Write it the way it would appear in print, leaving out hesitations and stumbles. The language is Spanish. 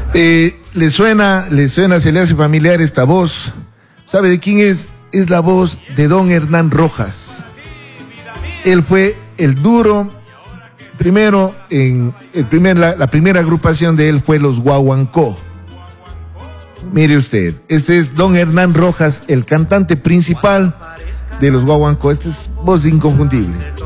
¿Le suena, se le hace familiar esta voz? ¿Sabe de quién es? Es la voz de don Hernán Rojas. Él fue el duro. Primero, la primera agrupación de él fue los Guaguancó. Mire usted, este es don Hernán Rojas, el cantante principal de los Guaguancó. Esta es voz inconfundible.